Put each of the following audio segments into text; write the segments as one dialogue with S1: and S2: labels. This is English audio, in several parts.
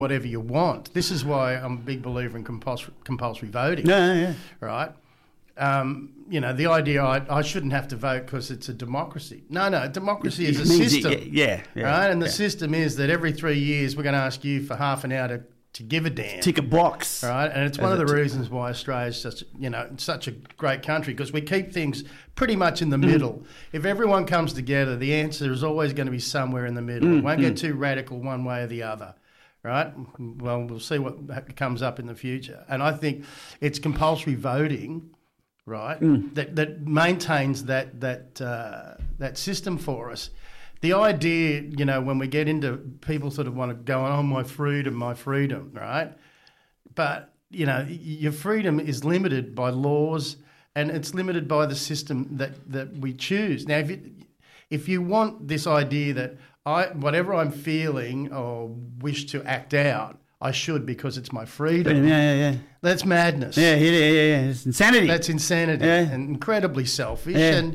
S1: whatever you want. This is why I'm a big believer in compulsory voting.
S2: Yeah.
S1: Right? The idea I shouldn't have to vote because it's a democracy. No, democracy is a system. Right? And the system is that every 3 years we're going to ask you for half an hour to give a damn.
S2: Tick a box.
S1: Right? And it's one of the reasons why Australia is such a great country, because we keep things pretty much in the middle. If everyone comes together, the answer is always going to be somewhere in the middle. It won't get too radical one way or the other. Right? Well, we'll see what comes up in the future. And I think it's compulsory voting, right, that maintains that system for us. The idea, when we get into people sort of want to go on, my freedom, right? But, your freedom is limited by laws, and it's limited by the system that we choose. Now, if you want this idea that whatever I'm feeling or wish to act out, I should because it's my freedom.
S2: Yeah.
S1: That's madness.
S2: Yeah. It's insanity.
S1: That's insanity and incredibly selfish.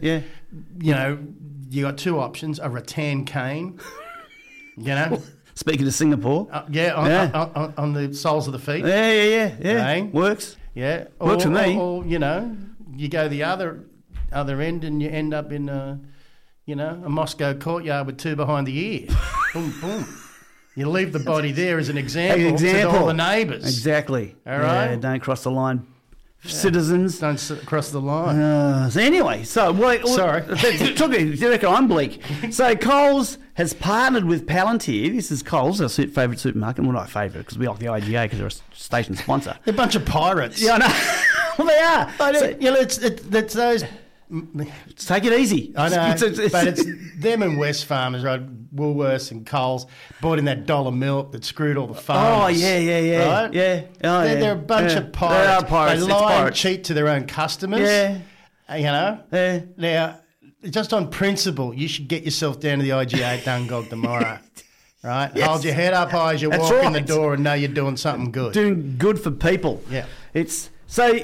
S1: You got two options: a rattan cane,
S2: Speaking of Singapore,
S1: on the soles of the feet.
S2: Yeah.
S1: Right?
S2: Works.
S1: Yeah,
S2: works for me.
S1: Or you go the other end and you end up in a Moscow courtyard with two behind the ear. Boom, boom. You leave the body there as an example to all the neighbours.
S2: Exactly.
S1: All right?
S2: Yeah, don't cross the line. Citizens.
S1: Don't cross the line.
S2: So anyway, sorry. You reckon I'm bleak. So Coles has partnered with Palantir. This is Coles, our favourite supermarket. Well, not favourite because we like the IGA because they're a station sponsor.
S1: They're a bunch of pirates.
S2: Yeah, I know. Well, they are. It's those... Take it easy.
S1: I know, but it's them and Wesfarmers, right? Woolworths and Coles bought in that dollar milk that screwed all the farmers.
S2: Oh, yeah.
S1: Right?
S2: Yeah.
S1: They're a bunch of pirates.
S2: They are pirates.
S1: They lie and cheat to their own customers.
S2: Yeah.
S1: Yeah. Now, just on principle, you should get yourself down to the IGA at Dungog tomorrow. Right? Yes. Hold your head up high as you walk in the door and know you're doing something good.
S2: Doing good for people.
S1: Yeah.
S2: It's so...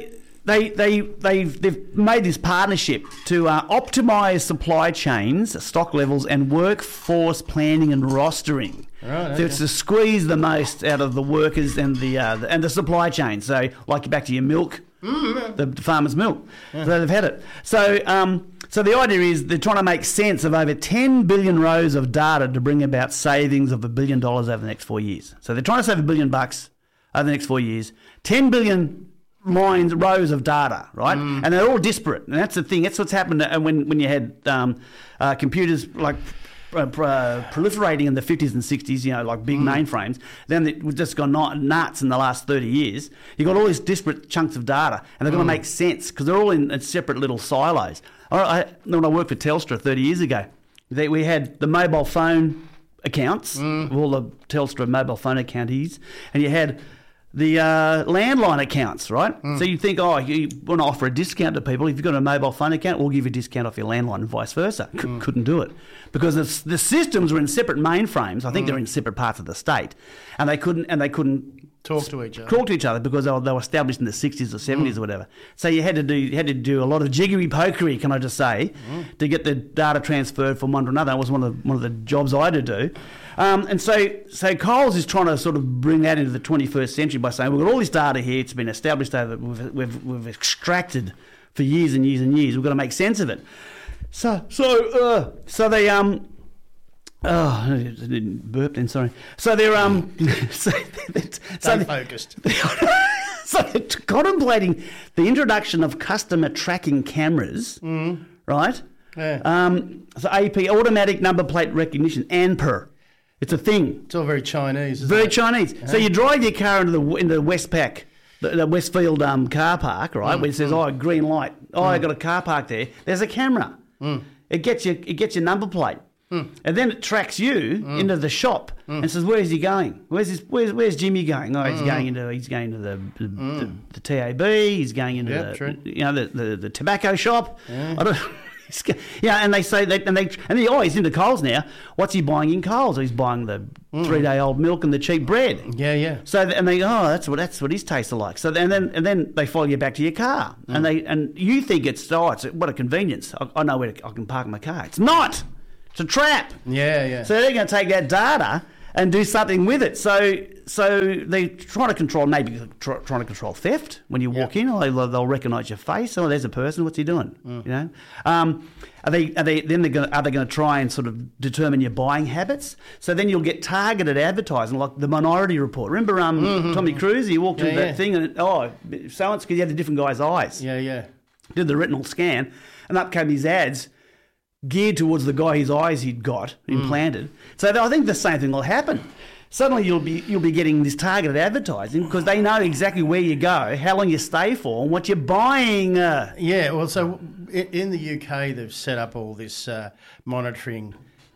S2: They've made this partnership to optimise supply chains, stock levels, and workforce planning and rostering.
S1: Right,
S2: so it's to squeeze the most out of the workers and the supply chain. So, like back to your milk, the farmer's milk. Yeah. So they've had it. So the idea is they're trying to make sense of over 10 billion rows of data to bring about savings of $1 billion over the next 4 years. So they're trying to save $1 billion over the next 4 years. 10 billion rows of data, right? And they're all disparate, and that's the thing. That's what's happened when you had computers like proliferating in the 50s and 60s, like big mainframes. Then we've just gone nuts in the last 30 years. You've got all these disparate chunks of data, and they're going to make sense because they're all in separate little silos. When I worked for Telstra 30 years ago, we had the mobile phone accounts, all the Telstra mobile phone accountees, and you had the landline accounts, right? So you think, you want to offer a discount to people. If you've got a mobile phone account, we'll give you a discount off your landline and vice versa. Couldn't do it because the systems were in separate mainframes. I think they're in separate parts of the state, and they couldn't
S1: talk to each other
S2: because they were established in the 60s or 70s or whatever. So you had to do a lot of jiggery pokery, can I just say, to get the data transferred from one to another. That was one of the jobs I had to do. And so Coles is trying to sort of bring that into the 21st century by saying we've got all this data here. It's been established over. We've extracted for years and years and years. We've got to make sense of it. So they I burped then, sorry. So they're
S1: focused.
S2: So they're contemplating the introduction of customer tracking cameras, right?
S1: Yeah.
S2: So AP, automatic number plate recognition, ANPR. It's a thing.
S1: It's all very Chinese.
S2: Very Chinese. Yeah. So you drive your car into the Westpac, the Westfield car park, right? Where it says, green light. I got a car park there. There's a camera. It gets your number plate. And then it tracks you into the shop and says, "Where's he going? Where's Jimmy going? Oh, he's going into the TAB. He's going into the tobacco shop. Yeah. I don't. And they say he's into Coles now. What's he buying in Coles? He's buying the 3-day-old milk and the cheap bread.
S1: Yeah.
S2: So and they go, that's what his tastes are like. So and then they follow you back to your car, and you think it's what a convenience. I know where I can park my car. It's not. It's a trap.
S1: Yeah.
S2: So they're going to take that data and do something with it. So they try to control, maybe trying to control theft when you walk in. Or they'll recognise your face. Oh, there's a person. What's he doing? You know, are they going to try and sort of determine your buying habits? So then you'll get targeted advertising, like the Minority Report. Remember, Tommy Cruise? He walked into that thing, and so it's because he had a different guy's eyes.
S1: Yeah.
S2: Did the retinal scan, and up came his ads geared towards the guy whose eyes he'd got implanted. So I think the same thing will happen. Suddenly you'll be getting this targeted advertising because they know exactly where you go, how long you stay for, and what you're buying.
S1: Yeah, well, so in the UK they've set up all this monitoring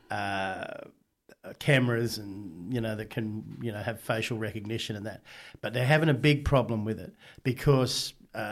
S1: cameras, and that can have facial recognition and that, but they're having a big problem with it because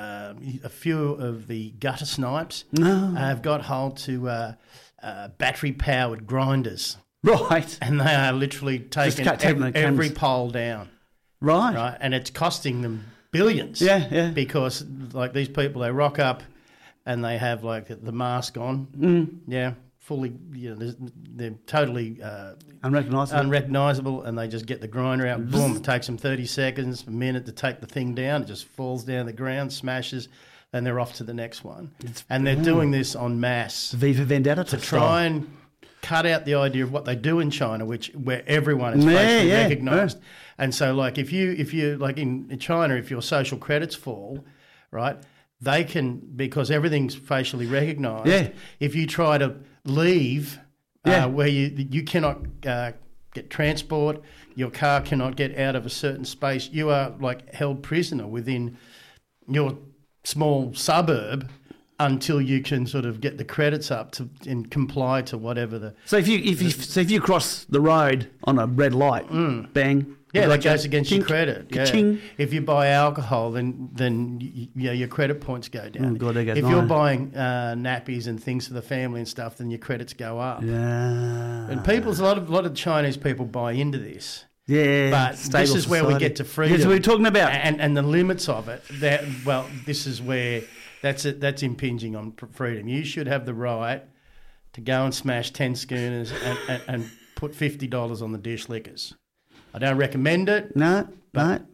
S1: a few of the gutter snipes have got hold to battery-powered grinders.
S2: Right.
S1: And they are literally taking every pole down. Right. And it's costing them billions.
S2: Yeah.
S1: Because, like, these people, they rock up and they have, like, the mask on. Yeah. Fully, they're totally unrecognisable, and they just get the grinder out. Boom! It takes them 30 seconds, a minute to take the thing down. It just falls down the ground, smashes, and they're off to the next one. And they're doing this en masse.
S2: V for Vendetta
S1: to try and cut out the idea of what they do in China, where everyone is facially recognised. And so, like, if you like in China, if your social credits fall, right, they can, because everything's facially recognised.
S2: Yeah.
S1: If you try to leave where you cannot get transport, your car cannot get out of a certain space, you are like held prisoner within your small suburb until you can sort of get the credits up to and comply to whatever the.
S2: So if you cross the road on a red light, bang.
S1: Yeah, that goes against your credit.
S2: Ka-ching.
S1: Yeah. If you buy alcohol, then your credit points go down.
S2: Oh, God, that goes
S1: if you're buying nappies and things for the family and stuff, then your credits go up.
S2: Yeah.
S1: And a lot of Chinese people buy into this.
S2: Yeah.
S1: But this is where we get to freedom.
S2: That's what we're talking about.
S1: And the limits of it. This is where that's impinging on freedom. You should have the right to go and smash 10 schooners and put $50 on the dish liquors. I don't recommend it.
S2: No, but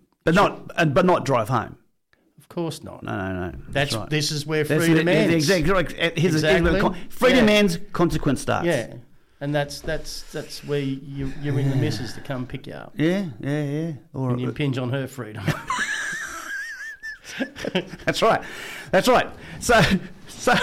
S2: not drive home.
S1: Of course not.
S2: No.
S1: This is where freedom ends.
S2: Exactly. Freedom ends. Consequence starts.
S1: Yeah, and that's where you're in the missus to come pick you up.
S2: Yeah.
S1: Or you impinge on her freedom.
S2: That's right. So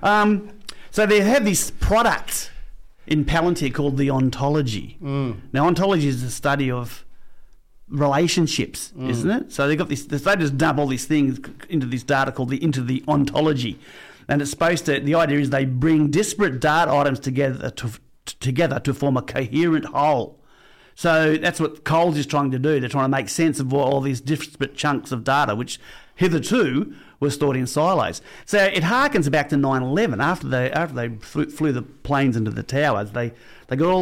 S2: they have this product in Palantir called the ontology. Now, ontology is the study of relationships, isn't it? So they just dump all these things into this data called into the ontology, and it's supposed to. The idea is they bring disparate data items together to form a coherent whole. So that's what Coles is trying to do. They're trying to make sense of all these disparate chunks of data, which hitherto was stored in silos. So it harkens back to 9/11. After they flew the planes into the towers, they got all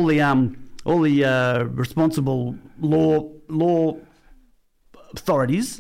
S2: the responsible law authorities,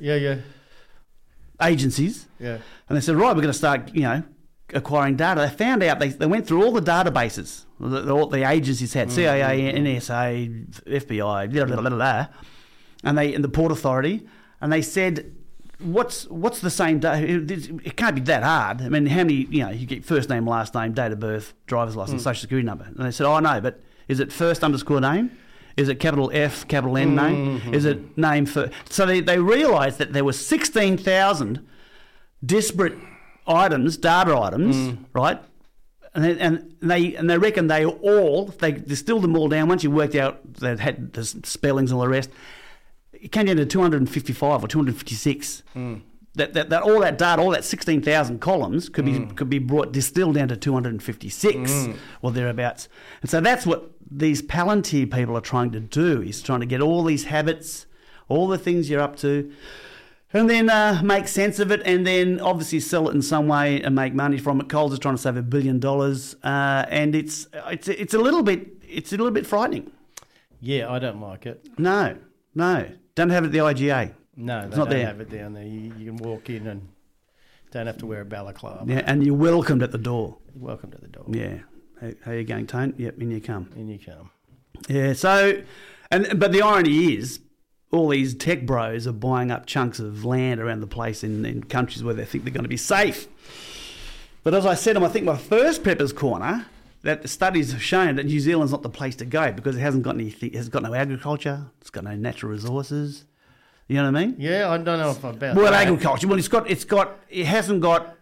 S2: agencies, and they said, right, we're going to start acquiring data. They found out they went through all the databases the agencies had, CIA, NSA, FBI, blah, blah, blah, blah, and the Port Authority, and they said, what's the same data? It can't be that hard. I mean, how many, you get first name, last name, date of birth, driver's license, social security number. And they said, no, but is it first underscore name? Is it capital F, capital N name? Is it name for... So they realised that there were 16,000 disparate items, data items, right? And they reckon they distilled them all down. Once you worked out they had the spellings and all the rest, it came down to 255 or 256. That all that data, all that 16,000 columns could be distilled down to 256 or thereabouts. And so that's what these Palantir people are trying to do, is trying to get all these habits, all the things you're up to, and then make sense of it, and then obviously sell it in some way and make money from it. Coles is trying to save $1 billion, and it's a little bit frightening.
S1: Yeah, I don't like it.
S2: No, don't have it at the IGA.
S1: No, they don't have it down there. You can walk in and don't have to wear a balaclava.
S2: Yeah, and you're welcomed at the door.
S1: You're welcomed at the door.
S2: Yeah. How you going, Tone? Yep, in you come.
S1: In you come.
S2: Yeah, so But the irony is, all these tech bros are buying up chunks of land around the place in countries where they think they're going to be safe. But as I said I think my first Preppers Corner, that the studies have shown that New Zealand's not the place to go because it hasn't got anything. It's got no agriculture. It's got no natural resources. You know what I mean?
S1: Yeah, I don't know if about
S2: well,
S1: that.
S2: Agriculture. Well, it hasn't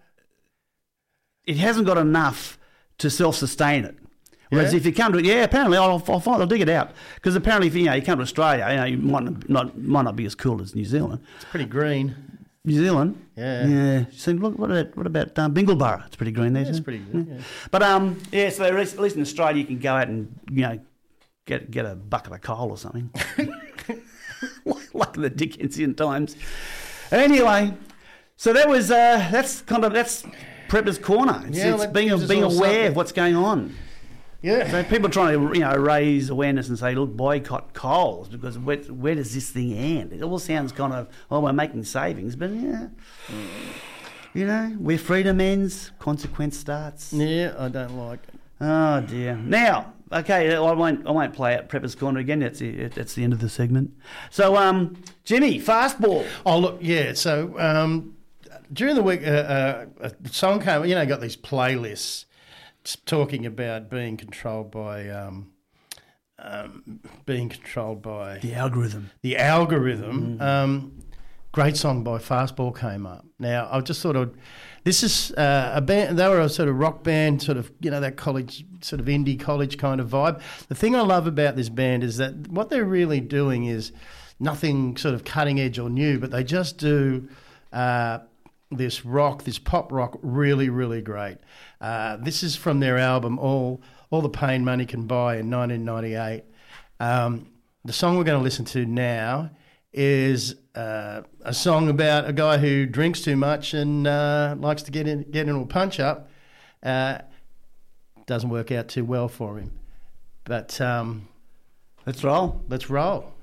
S2: got enough to self-sustain it. Whereas if you come to apparently I'll dig it out because apparently if you come to Australia, you might not be as cool as New Zealand.
S1: It's pretty green.
S2: New Zealand,
S1: yeah.
S2: So look, what about Bingleborough? It's pretty green there.
S1: It's pretty good. Yeah.
S2: But so at least in Australia you can go out and get a bucket of coal or something, like in the Dickensian times. Anyway, so that was that's Preppers Corner. It's being aware of what's going on.
S1: Yeah.
S2: So people are trying to raise awareness and say, look, boycott coals because where does this thing end? It all sounds kind of we're making savings, but where freedom ends, consequence starts.
S1: Yeah, I don't like it.
S2: Oh dear. Now, okay, I won't play out Preppers Corner again. That's the end of the segment. So, Jimmy, fastball.
S1: Oh look, yeah. So during the week, a song came. Got these playlists. Talking about being controlled by
S2: the algorithm.
S1: The algorithm. Great song by Fastball came up. Now I just thought this is a band. They were a sort of rock band, sort of that college, sort of indie college kind of vibe. The thing I love about this band is that what they're really doing is nothing sort of cutting edge or new, but they just do. This pop rock, really, really great. This is from their album, All the Pain Money Can Buy in 1998. The song we're going to listen to now is a song about a guy who drinks too much and likes to get into a punch-up. Doesn't work out too well for him. But
S2: let's roll.
S1: Let's roll.